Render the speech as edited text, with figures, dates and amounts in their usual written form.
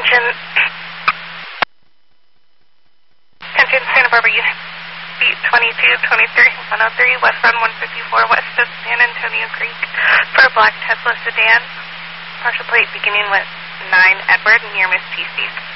Attention Santa Barbara, you beat 2223 103 westbound 154 west of San Antonio Creek for a black Tesla sedan. Partial plate beginning with 9 Edward near Miss T. Steve.